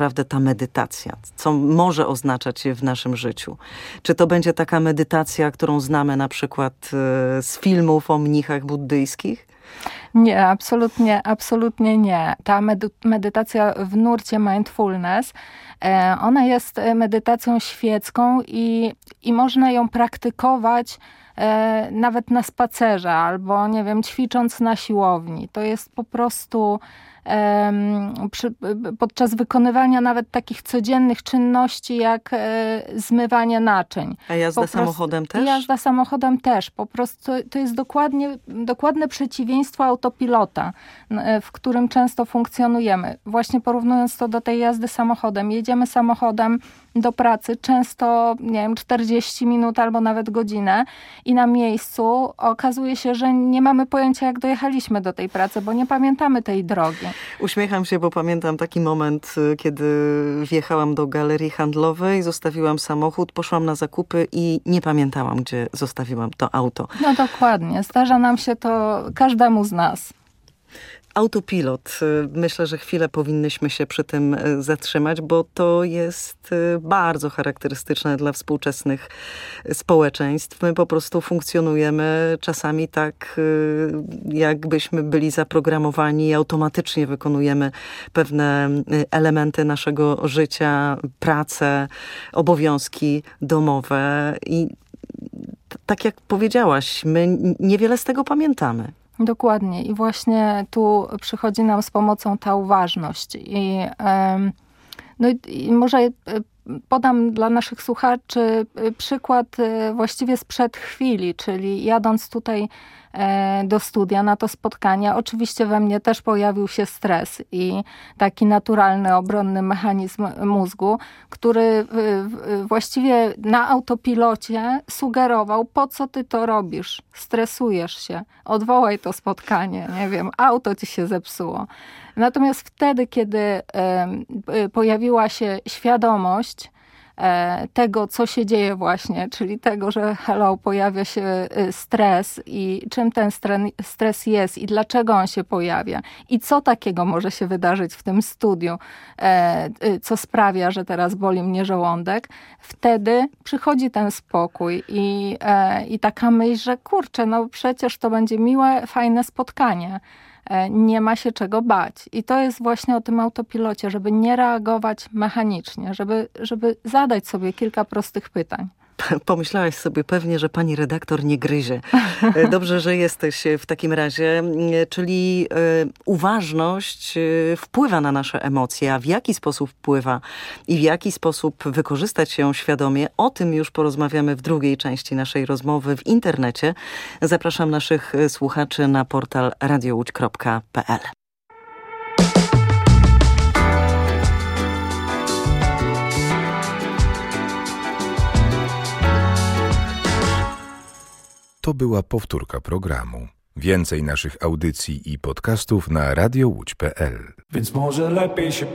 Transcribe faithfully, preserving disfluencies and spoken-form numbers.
naprawdę ta medytacja? Co może oznaczać w naszym życiu? Czy to będzie taka medytacja, którą znamy na przykład z filmów o mnichach buddyjskich? Nie, absolutnie, absolutnie nie. Ta medy- medytacja w nurcie mindfulness, e, ona jest medytacją świecką i, i można ją praktykować e, nawet na spacerze albo, nie wiem, ćwicząc na siłowni. To jest po prostu e, przy, podczas wykonywania nawet takich codziennych czynności jak e, zmywanie naczyń. A jazda prostu, samochodem też? Jazda samochodem też. Po prostu to jest dokładnie, dokładne przeciwieństwo autopilota, w którym często funkcjonujemy. Właśnie porównując to do tej jazdy samochodem. Jedziemy samochodem do pracy często, nie wiem, czterdzieści minut albo nawet godzinę i na miejscu okazuje się, że nie mamy pojęcia, jak dojechaliśmy do tej pracy, bo nie pamiętamy tej drogi. Uśmiecham się, bo pamiętam taki moment, kiedy wjechałam do galerii handlowej, zostawiłam samochód, poszłam na zakupy i nie pamiętałam, gdzie zostawiłam to auto. No dokładnie. Zdarza nam się to każdemu z nas. Autopilot. Myślę, że chwilę powinnyśmy się przy tym zatrzymać, bo to jest bardzo charakterystyczne dla współczesnych społeczeństw. My po prostu funkcjonujemy czasami tak, jakbyśmy byli zaprogramowani i automatycznie wykonujemy pewne elementy naszego życia, pracę, obowiązki domowe i tak jak powiedziałaś, my niewiele z tego pamiętamy. Dokładnie. I właśnie tu przychodzi nam z pomocą ta uważność. I, no i może podam dla naszych słuchaczy przykład właściwie sprzed chwili, czyli jadąc tutaj do studia na to spotkanie, oczywiście we mnie też pojawił się stres i taki naturalny, obronny mechanizm mózgu, który właściwie na autopilocie sugerował, po co ty to robisz? Stresujesz się, odwołaj to spotkanie, nie wiem, auto ci się zepsuło. Natomiast wtedy, kiedy pojawiła się świadomość tego, co się dzieje właśnie, czyli tego, że hello, pojawia się stres i czym ten stres jest i dlaczego on się pojawia i co takiego może się wydarzyć w tym studiu, co sprawia, że teraz boli mnie żołądek, wtedy przychodzi ten spokój i, i taka myśl, że kurczę, no przecież to będzie miłe, fajne spotkanie. Nie ma się czego bać. I to jest właśnie o tym autopilocie, żeby nie reagować mechanicznie, żeby, żeby zadać sobie kilka prostych pytań. Pomyślałaś sobie pewnie, że pani redaktor nie gryzie. Dobrze, że jesteś w takim razie. Czyli uważność wpływa na nasze emocje, a w jaki sposób wpływa i w jaki sposób wykorzystać ją świadomie, o tym już porozmawiamy w drugiej części naszej rozmowy w internecie. Zapraszam naszych słuchaczy na portal radio łódź kropka p l. To była powtórka programu. Więcej naszych audycji i podcastów na radio łódź kropka p l. Więc może lepiej się